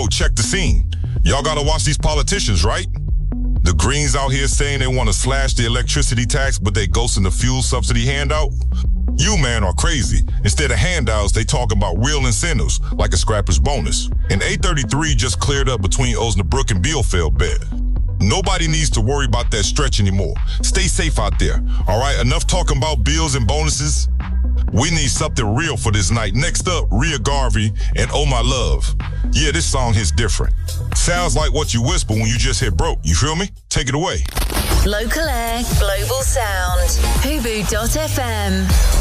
check the scene. Y'all gotta watch these politicians, right? The Greens out here saying they want to slash the electricity tax, but they ghosting the fuel subsidy handout. You, man, are crazy. Instead of handouts, they talk about real incentives, like a scrapper's bonus. And 833 just cleared up between Osnabrück and Bielefeld bed. Nobody needs to worry about that stretch anymore. Stay safe out there, all right? Enough talking about bills and bonuses. We need something real for this night. Next up, Ria Garvey and Oh My Love. Yeah, this song hits different. Sounds like what you whisper when you just hit broke. You feel me? Take it away. Local Air, Global Sound. Hubu.fm.